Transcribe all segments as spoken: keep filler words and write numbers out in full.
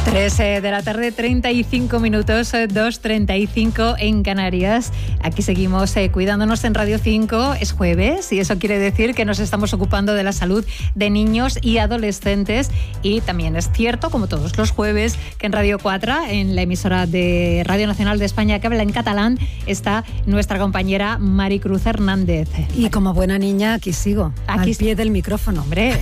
tres de la tarde, treinta y cinco minutos, dos treinta y cinco en Canarias. Aquí seguimos eh, cuidándonos en Radio cinco. Es jueves y eso quiere decir que nos estamos ocupando de la salud de niños y adolescentes. Y también es cierto, como todos los jueves, que en Radio cuatro, en la emisora de Radio Nacional de España que habla en catalán, está nuestra compañera Maricruz Hernández. Y como buena niña, aquí sigo, aquí al pie del micrófono. Hombre,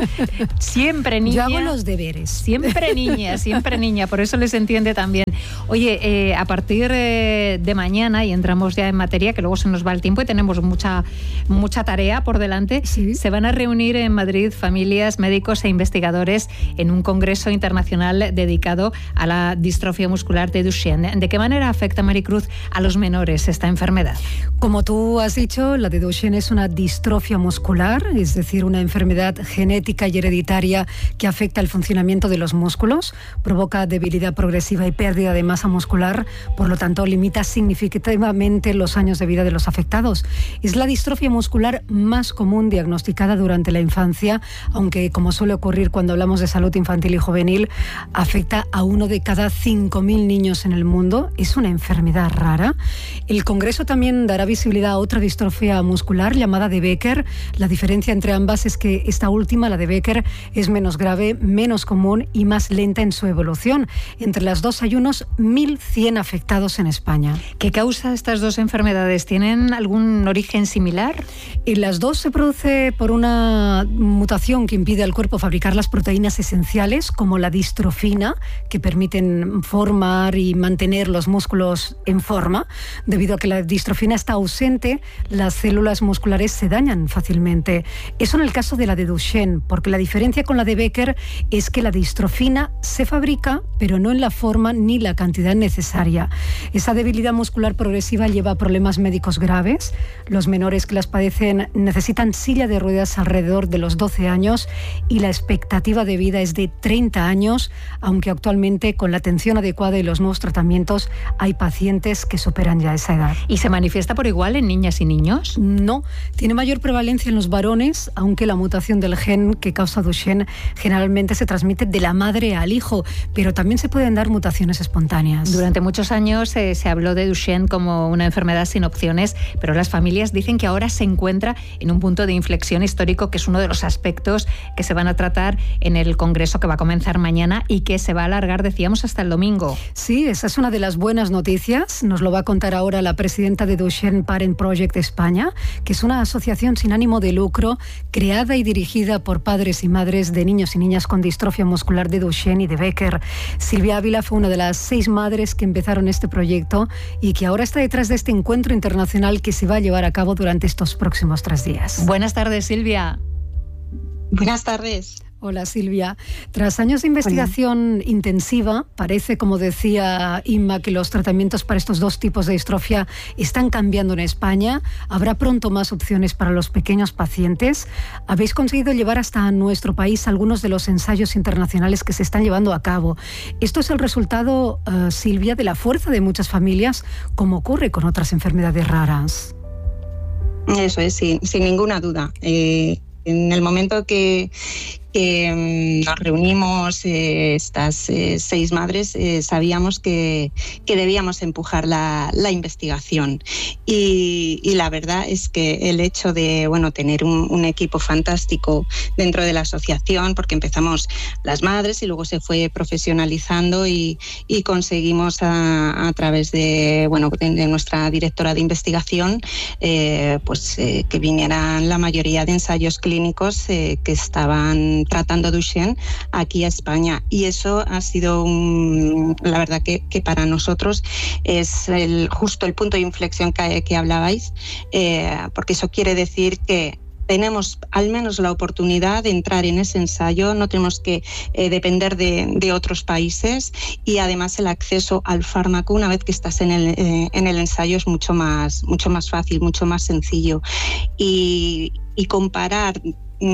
siempre niña. Yo hago los deberes. Siempre niña, siempre niña, por eso les entiende también. Oye, eh, a partir eh, de mañana, y entramos ya en materia, que luego se nos va el tiempo y tenemos mucha, mucha tarea por delante, sí. Se van a reunir en Madrid familias, médicos e investigadores en un congreso internacional dedicado a la distrofia muscular de Duchenne. ¿De qué manera afecta, Maricruz, a los menores esta enfermedad? Como tú has dicho, la de Duchenne es una distrofia muscular, es decir, una enfermedad genética y hereditaria que afecta el funcionamiento de los músculos, provoca debilidad progresiva y pérdida de masa muscular, por lo tanto limita significativamente los años de vida de los afectados. Es la distrofia muscular más común diagnosticada durante la infancia, aunque, como suele ocurrir cuando hablamos de salud infantil y juvenil, afecta a uno de cada cinco mil niños en el mundo. Es una enfermedad rara. El Congreso también dará visibilidad a otra distrofia muscular llamada de Becker. La diferencia entre ambas es que esta última, la de Becker, es menos grave, menos común y más lenta en su evolución. Entre las dos hay unos mil cien afectados en España. ¿Qué causa estas dos enfermedades? ¿Tienen algún origen similar? En las dos se produce por una mutación que impide al cuerpo fabricar las proteínas esenciales, como la distrofina, que permiten formar y mantener los músculos en forma. Debido a que la distrofina está ausente, las células musculares se dañan fácilmente. Eso en el caso de la de Duchenne, porque la diferencia con la de Becker es que la distrofina se fabrica, pero no en la forma ni la cantidad necesaria. Esa debilidad muscular progresiva lleva a problemas médicos graves. Los menores que las padecen necesitan silla de ruedas alrededor de los doce años y la expectativa de vida es de treinta años, aunque actualmente con la atención adecuada y los nuevos tratamientos hay pacientes que superan ya esa edad. ¿Y se manifiesta por igual en niñas y niños? No, tiene mayor prevalencia en los varones, aunque la mutación del gen que causa Duchenne generalmente se transmite de la madre al hijo, pero también se pueden dar mutaciones espontáneas. Durante muchos años eh, se habló de Duchenne como una enfermedad sin opciones, pero las familias dicen que ahora se encuentra en un punto de inflexión histórico, que es uno de los aspectos que se van a tratar en el congreso que va a comenzar mañana y que se va a alargar, decíamos, hasta el domingo. Sí, esa es una de las buenas noticias. Nos lo va a contar ahora la presidenta de Duchenne Parent Project España, que es una asociación sin ánimo de lucro creada y dirigida por padres y madres de niños y niñas con distrofia muscular de Duchenne y de Becker. Silvia Ávila fue una de las seis madres que empezaron este proyecto y que ahora está detrás de este encuentro internacional que se va a llevar a cabo durante estos próximos tres días. Buenas tardes, Silvia. Buenas tardes. Hola, Silvia. Tras años de investigación Hola. intensiva, parece, como decía Inma, que los tratamientos para estos dos tipos de distrofia están cambiando en España. Habrá pronto más opciones para los pequeños pacientes. Habéis conseguido llevar hasta nuestro país algunos de los ensayos internacionales que se están llevando a cabo. Esto es el resultado, uh, Silvia, de la fuerza de muchas familias, como ocurre con otras enfermedades raras. Eso es, sí, sin ninguna duda. Eh, en el momento que... que nos reunimos eh, estas eh, seis madres, eh, sabíamos que, que debíamos empujar la, la investigación y, y la verdad es que el hecho de bueno, tener un, un equipo fantástico dentro de la asociación, porque empezamos las madres y luego se fue profesionalizando y, y conseguimos a, a través de, bueno, de, de nuestra directora de investigación eh, pues, eh, que vinieran la mayoría de ensayos clínicos eh, que estaban tratando Duchenne aquí a España, y eso ha sido un, la verdad que, que para nosotros es el, justo el punto de inflexión que, que hablabais, eh, porque eso quiere decir que tenemos al menos la oportunidad de entrar en ese ensayo, no tenemos que eh, depender de, de otros países, y además el acceso al fármaco una vez que estás en el, eh, en el ensayo es mucho más, mucho más fácil, mucho más sencillo, y, y comparar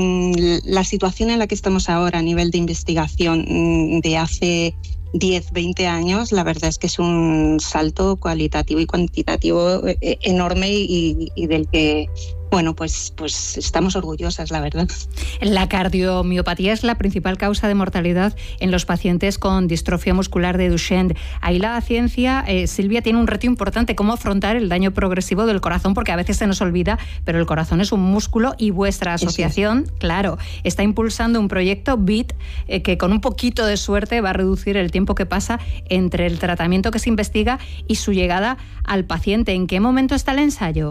la situación en la que estamos ahora a nivel de investigación de hace diez, veinte años, la verdad es que es un salto cualitativo y cuantitativo enorme y, y del que bueno, pues, pues estamos orgullosas, la verdad. La cardiomiopatía es la principal causa de mortalidad en los pacientes con distrofia muscular de Duchenne. Ahí la ciencia, eh, Silvia, tiene un reto importante: cómo afrontar el daño progresivo del corazón, porque a veces se nos olvida, pero el corazón es un músculo y vuestra asociación, es. claro, está impulsando un proyecto B I T eh, que con un poquito de suerte va a reducir el tiempo que pasa entre el tratamiento que se investiga y su llegada al paciente. ¿En qué momento está el ensayo?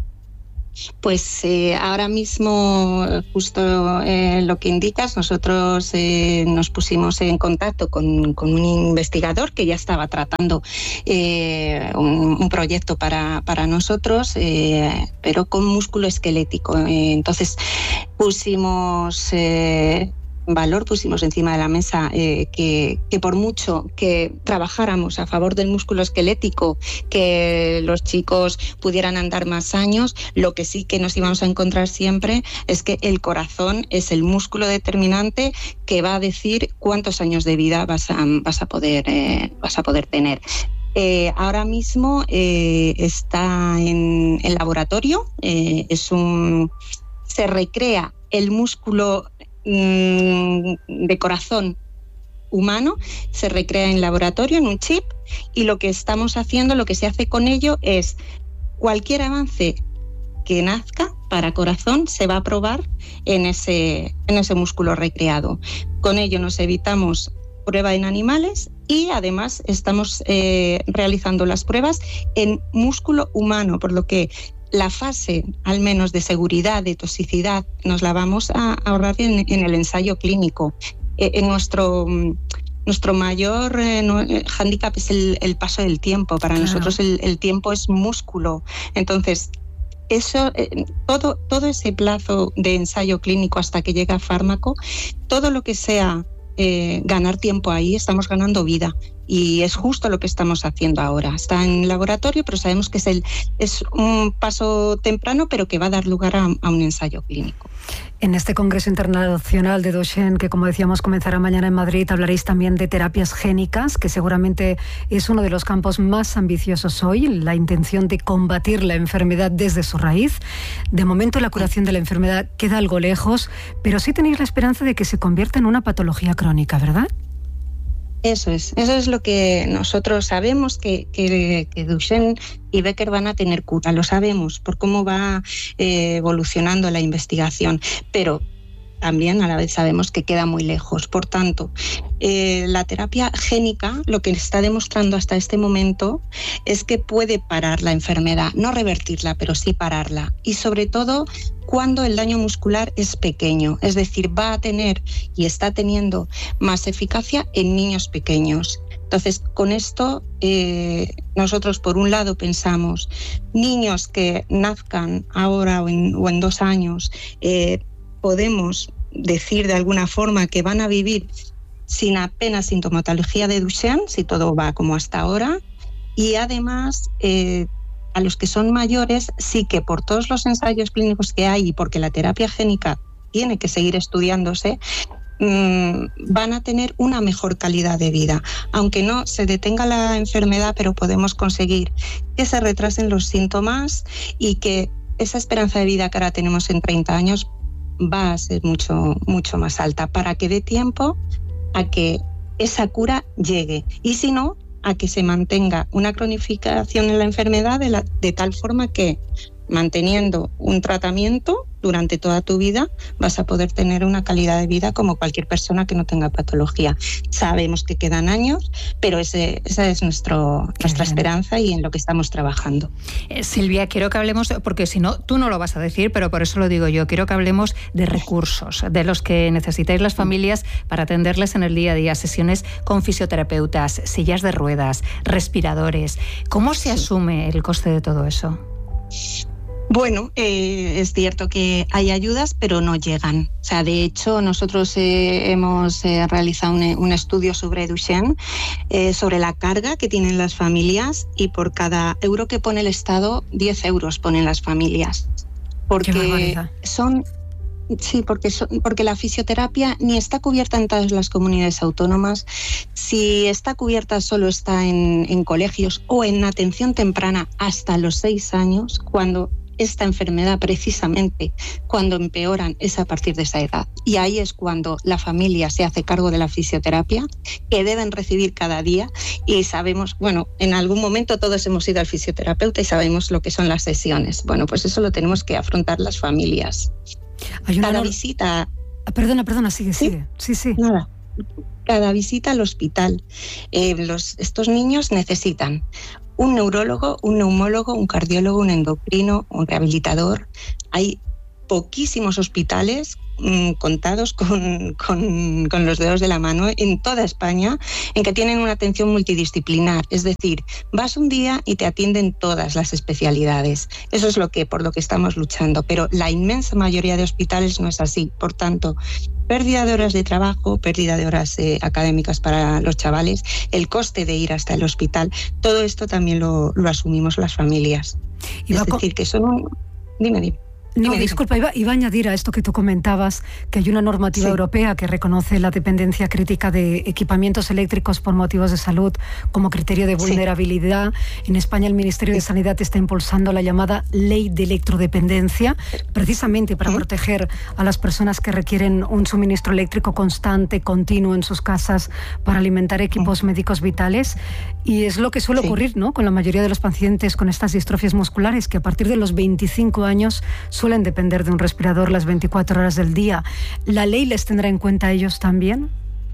Pues eh, ahora mismo, justo eh, lo que indicas, nosotros eh, nos pusimos en contacto con, con un investigador que ya estaba tratando eh, un, un proyecto para, para nosotros, eh, pero con músculo esquelético. Eh, entonces pusimos... Eh, valor, pusimos encima de la mesa eh, que, que por mucho que trabajáramos a favor del músculo esquelético, que los chicos pudieran andar más años, lo que sí que nos íbamos a encontrar siempre es que el corazón es el músculo determinante que va a decir cuántos años de vida vas a, vas a, poder, eh, vas a poder tener. Eh, ahora mismo eh, está en el laboratorio, eh, es un, se recrea el músculo de corazón humano, se recrea en laboratorio, en un chip, y lo que estamos haciendo, lo que se hace con ello es cualquier avance que nazca para corazón se va a probar en ese, en ese músculo recreado. Con ello nos evitamos prueba en animales y además estamos eh, realizando las pruebas en músculo humano, por lo que la fase, al menos de seguridad, de toxicidad, nos la vamos a ahorrar en, en el ensayo clínico. Eh, en nuestro, nuestro mayor eh, no, eh, hándicap es el, el paso del tiempo. Para claro. nosotros el, el tiempo es músculo. Entonces, eso, eh, todo, todo ese plazo de ensayo clínico hasta que llega fármaco, todo lo que sea eh, ganar tiempo ahí, estamos ganando vida. Y es justo lo que estamos haciendo ahora. Está en laboratorio, pero sabemos que es, el, es un paso temprano, pero que va a dar lugar a, a un ensayo clínico. En este Congreso Internacional de Duchenne, que como decíamos comenzará mañana en Madrid, hablaréis también de terapias génicas, que seguramente es uno de los campos más ambiciosos hoy, la intención de combatir la enfermedad desde su raíz. De momento la curación de la enfermedad queda algo lejos, pero sí tenéis la esperanza de que se convierta en una patología crónica, ¿verdad? Eso es, eso es lo que nosotros sabemos, que, que, que Duchenne y Becker van a tener cura, lo sabemos por cómo va eh, evolucionando la investigación, pero también a la vez sabemos que queda muy lejos. Por tanto, eh, la terapia génica lo que está demostrando hasta este momento es que puede parar la enfermedad, no revertirla, pero sí pararla. Y sobre todo cuando el daño muscular es pequeño, es decir, va a tener y está teniendo más eficacia en niños pequeños. Entonces, con esto, eh, nosotros por un lado pensamos, niños que nazcan ahora o en, o en dos años, eh, podemos decir de alguna forma que van a vivir sin apenas sintomatología de Duchenne, si todo va como hasta ahora, y además eh, a los que son mayores sí que por todos los ensayos clínicos que hay y porque la terapia génica tiene que seguir estudiándose, mmm, van a tener una mejor calidad de vida. Aunque no se detenga la enfermedad, pero podemos conseguir que se retrasen los síntomas y que esa esperanza de vida que ahora tenemos en treinta años va a ser mucho, mucho más alta, para que dé tiempo a que esa cura llegue. Y si no, a que se mantenga una cronificación en la enfermedad de, la, de tal forma que, manteniendo un tratamiento durante toda tu vida, vas a poder tener una calidad de vida como cualquier persona que no tenga patología. Sabemos que quedan años, pero ese, esa es nuestro, nuestra esperanza y en lo que estamos trabajando. Eh, Silvia, quiero que hablemos, porque si no, tú no lo vas a decir, pero por eso lo digo yo, quiero que hablemos de recursos, de los que necesitáis las familias para atenderles en el día a día, sesiones con fisioterapeutas, sillas de ruedas, respiradores. ¿Cómo se asume el coste de todo eso? Bueno, eh, es cierto que hay ayudas, pero no llegan. O sea, de hecho, nosotros eh, hemos eh, realizado un, un estudio sobre Duchenne, eh, sobre la carga que tienen las familias, y por cada euro que pone el Estado, diez euros ponen las familias. Porque son... Sí, porque, son, porque la fisioterapia ni está cubierta en todas las comunidades autónomas. Si está cubierta, solo está en, en colegios o en atención temprana hasta los seis años, cuando esta enfermedad precisamente cuando empeoran es a partir de esa edad. Y ahí es cuando la familia se hace cargo de la fisioterapia, que deben recibir cada día, y sabemos, bueno, en algún momento todos hemos ido al fisioterapeuta y sabemos lo que son las sesiones. Bueno, pues eso lo tenemos que afrontar las familias. Hay una cada no... visita... Perdona, perdona, sigue, ¿Sí? sigue. Sí, sí. Nada. Cada visita al hospital, eh, los, estos niños necesitan un neurólogo, un neumólogo, un cardiólogo, un endocrino, un rehabilitador. Hay poquísimos hospitales mmm, contados con, con, con los dedos de la mano en toda España en que tienen una atención multidisciplinar. Es decir, vas un día y te atienden todas las especialidades. Eso es lo que, por lo que estamos luchando. Pero la inmensa mayoría de hospitales no es así. Por tanto, pérdida de horas de trabajo, pérdida de horas eh, académicas para los chavales, el coste de ir hasta el hospital, todo esto también lo, lo asumimos las familias. Y es decir, que son un... Dime, dime. No, Dime, disculpa, iba, iba a añadir a esto que tú comentabas que hay una normativa sí. europea que reconoce la dependencia crítica de equipamientos eléctricos por motivos de salud como criterio de vulnerabilidad. Sí. En España el Ministerio de Sanidad está impulsando la llamada Ley de Electrodependencia, precisamente para ¿Mm? proteger a las personas que requieren un suministro eléctrico constante, continuo en sus casas para alimentar equipos ¿Mm? médicos vitales. Y es lo que suele sí. ocurrir, ¿no?, con la mayoría de los pacientes con estas distrofias musculares, que a partir de los veinticinco años suelen depender de un respirador las veinticuatro horas del día. ¿La ley les tendrá en cuenta a ellos también?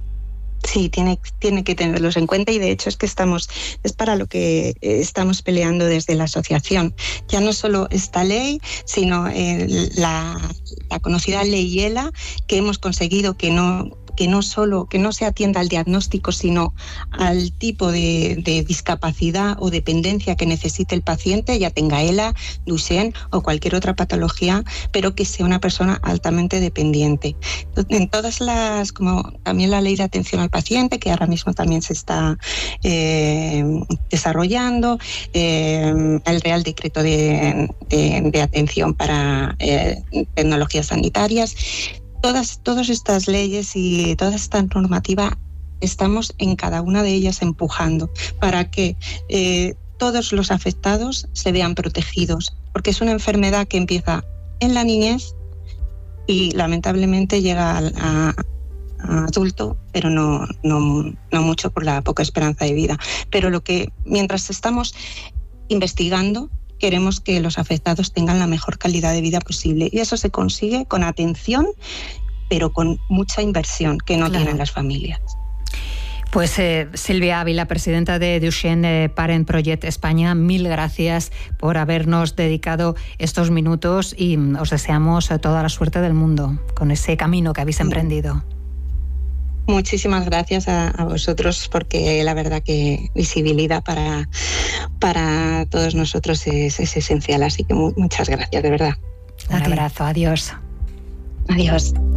Sí, tiene, tiene que tenerlos en cuenta, y de hecho es que estamos, es para lo que estamos peleando desde la asociación. Ya no solo esta ley, sino eh, la, la conocida ley ELA, que hemos conseguido que no... que no solo que no se atienda al diagnóstico, sino al tipo de, de discapacidad o dependencia que necesite el paciente, ya tenga ELA, Duchenne o cualquier otra patología, pero que sea una persona altamente dependiente. En todas las, como también la ley de atención al paciente, que ahora mismo también se está eh, desarrollando, eh, el Real Decreto de, de, de atención para eh, tecnologías sanitarias. Todas, todas estas leyes y toda esta normativa estamos en cada una de ellas empujando para que eh, todos los afectados se vean protegidos, porque es una enfermedad que empieza en la niñez y lamentablemente llega a, a, a adulto, pero no, no, no mucho por la poca esperanza de vida. Pero lo que mientras estamos investigando, queremos que los afectados tengan la mejor calidad de vida posible, y eso se consigue con atención, pero con mucha inversión que no claro. tienen las familias. Pues eh, Silvia Ávila, presidenta de Duchenne eh, Parent Project España, mil gracias por habernos dedicado estos minutos, y os deseamos toda la suerte del mundo con ese camino que habéis emprendido. Muchísimas gracias a, a vosotros, porque la verdad que visibilidad para, para todos nosotros es, es esencial. Así que mu- muchas gracias, de verdad. Un abrazo, adiós. Adiós.